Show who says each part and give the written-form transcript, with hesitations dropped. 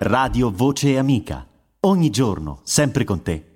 Speaker 1: Radio Voce Amica. Ogni giorno, sempre con te.